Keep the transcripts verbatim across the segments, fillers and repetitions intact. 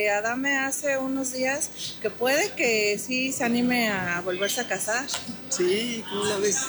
Adame hace unos días que puede que sí se anime a volverse a casar. Sí, ¿cómo la ves?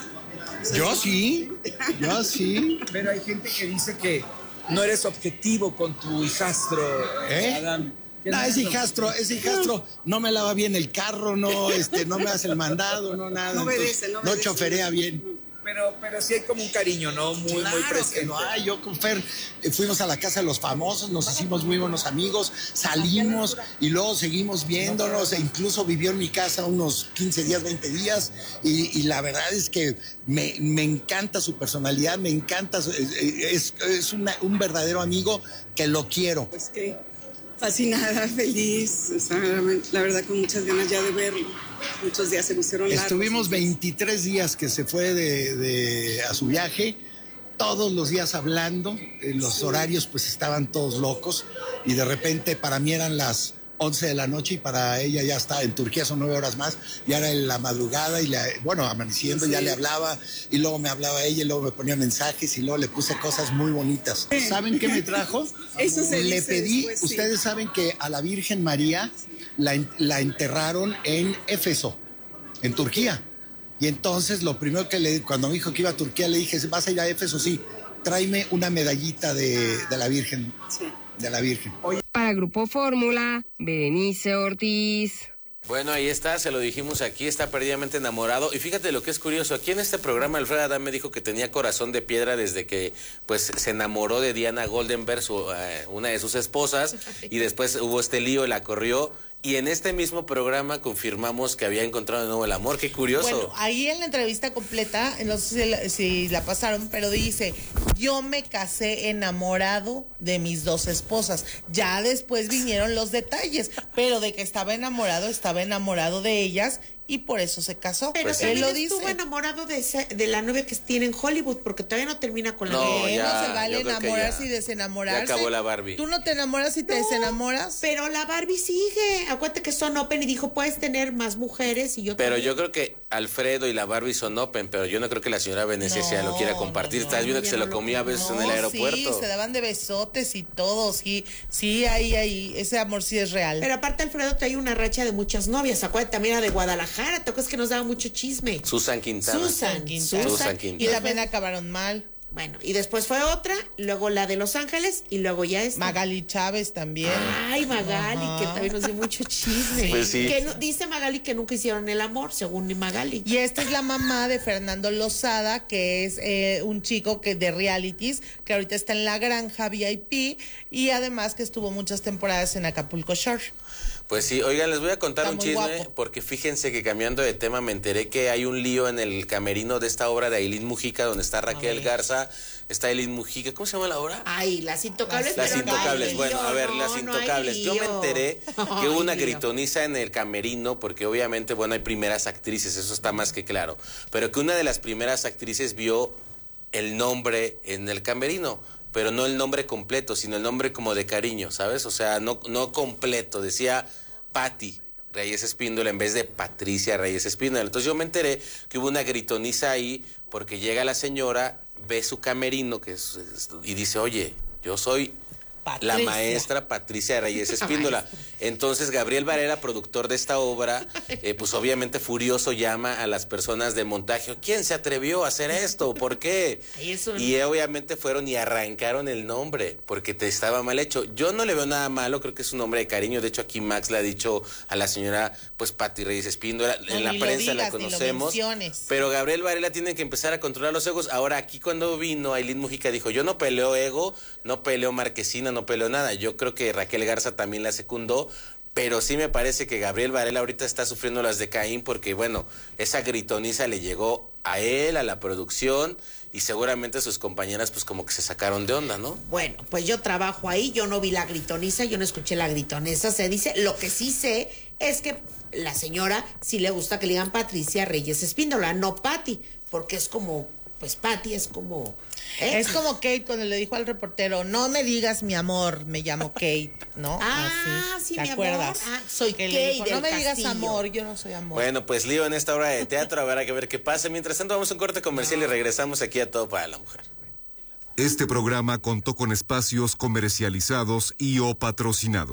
Yo sí, yo sí. Pero hay gente que dice que no eres objetivo con tu hijastro, ¿Eh? Adam. No, ese hijastro, ese hijastro no me lava bien el carro, no, este, no me hace el mandado, no nada. No obedece, no obedece. No choferea bien. Pero, pero sí hay como un cariño, ¿no? Muy, claro muy presente. Que no hay. Yo con Fer eh, fuimos a la casa de los famosos, nos hicimos muy buenos amigos, salimos y luego seguimos viéndonos, e incluso vivió en mi casa unos quince días, veinte días, y, y la verdad es que me, me encanta su personalidad, me encanta, su, es, es una, un verdadero amigo que lo quiero. Pues que fascinada, feliz, o sea, la verdad con muchas ganas ya de verlo. Muchos días se me hicieron largos. Estuvimos veintitrés días que se fue de, de, a su viaje, todos los días hablando, eh, los sí. horarios pues estaban todos locos y de repente para mí eran las once de la noche y para ella ya está, en Turquía son nueve horas más, ya era en la madrugada y le, bueno, amaneciendo, sí. ya le hablaba y luego me hablaba ella y luego me ponía mensajes y luego le puse cosas muy bonitas. Sí. ¿Saben qué me trajo? Eso se le dice pedí, después, sí. ustedes saben que a la Virgen María la, la enterraron en Éfeso, en Turquía. Y entonces lo primero que le, cuando me dijo que iba a Turquía, le dije, ¿vas a ir a Éfeso? Sí, tráeme una medallita de, de la Virgen, sí. de la Virgen. Para Grupo Fórmula, Berenice Ortiz. Bueno, ahí está, se lo dijimos aquí, está perdidamente enamorado. Y fíjate lo que es curioso, aquí en este programa Alfredo Adame dijo que tenía corazón de piedra desde que pues se enamoró de Diana Goldenberg, su, eh, una de sus esposas, y después hubo este lío, la corrió. Y en este mismo programa confirmamos que había encontrado de nuevo el amor. Qué curioso. Bueno, ahí en la entrevista completa, no sé si la, si la pasaron, pero dice, yo me casé enamorado de mis dos esposas. Ya después vinieron los detalles, pero de que estaba enamorado, estaba enamorado de ellas y por eso se casó. Pero pues también él lo estuvo dice. enamorado de, ese, de la novia que tiene en Hollywood, porque todavía no termina con la no, novia. Ya, no se vale enamorarse ya, y desenamorarse. Ya acabó la Barbie. ¿Tú no te enamoras y te no, desenamoras? Pero la Barbie sigue. Acuérdate que son open y dijo, puedes tener más mujeres y yo Pero también. yo creo que Alfredo y la Barbie son open, pero yo no creo que la señora Venecia no, lo quiera compartir. No, no, Estás viendo que se lo comía a veces no, en el aeropuerto. Sí, se daban de besotes y todo, sí, sí, ahí, ahí, ese amor sí es real. Pero aparte Alfredo trae una racha de muchas novias. Acuérdate, también era de Guadalajara, ¿te acuerdas que nos daba mucho chisme? Susan Quintana. Susan Quintana. Susan Quintana. Y también acabaron mal. Bueno, y después fue otra, luego la de Los Ángeles y luego ya esta. Magali Chávez también. Ay, Magali, ajá, que también nos dio mucho chisme. Pues sí. Que no, dice Magali que nunca hicieron el amor, según Magali. Y esta es la mamá de Fernando Lozada, que es eh, un chico que de realities, que ahorita está en La Granja V I P y además que estuvo muchas temporadas en Acapulco Shore. Pues sí, oigan, les voy a contar Está un chisme, guapo. Porque fíjense que cambiando de tema me enteré que hay un lío en el camerino de esta obra de Ailín Mujica, donde está Raquel Garza, está Ailín Mujica, ¿cómo se llama la obra? Ay, Las Intocables. Las pero Intocables, no bueno, lío, a ver, no, Las Intocables. No Yo me enteré que hubo una lío. gritoniza en el camerino, porque obviamente, bueno, hay primeras actrices, eso está más que claro, pero que una de las primeras actrices vio el nombre en el camerino, pero no el nombre completo, sino el nombre como de cariño, ¿sabes? O sea, no, no completo, decía Patti Reyes Espíndola en vez de Patricia Reyes Espíndola. Entonces yo me enteré que hubo una gritoniza ahí porque llega la señora, ve su camerino que es, y dice, oye, yo soy Patricia. La maestra Patricia Reyes Espíndola. Entonces Gabriel Varela, productor de esta obra, eh, pues obviamente furioso llama a las personas de montaje. ¿Quién se atrevió a hacer esto? ¿Por qué? Eso no. Y obviamente fueron y arrancaron el nombre porque te estaba mal hecho. Yo no le veo nada malo, creo que es un nombre de cariño. De hecho aquí Max le ha dicho a la señora pues Pati Reyes Espíndola. No, en la prensa digas, la conocemos. Pero Gabriel Varela tiene que empezar a controlar los egos. Ahora aquí cuando vino Ailín Mujica dijo, yo no peleo ego, no peleo marquesina, no peleo nada. Yo creo que Raquel Garza también la secundó, pero sí me parece que Gabriel Varela ahorita está sufriendo las de Caín porque, bueno, esa gritoniza le llegó a él, a la producción, y seguramente sus compañeras pues como que se sacaron de onda, ¿no? Bueno, pues yo trabajo ahí, yo no vi la gritoniza, yo no escuché la gritoniza, se dice, lo que sí sé es que la señora sí le gusta que le digan Patricia Reyes Espíndola, no Patti, porque es como, pues Patti es como... ¿Eh? Es como Kate cuando le dijo al reportero, no me digas mi amor, me llamo Kate, ¿no? Ah, Así, sí, ¿te mi acuerdas? amor. Ah, soy que Kate le dijo, del no me Castillo. digas amor, yo no soy amor. Bueno, pues lío en esta obra de teatro, habrá que ver qué pasa. Mientras tanto vamos a un corte comercial no. y regresamos aquí a Todo para la Mujer. Este programa contó con espacios comercializados y o patrocinados.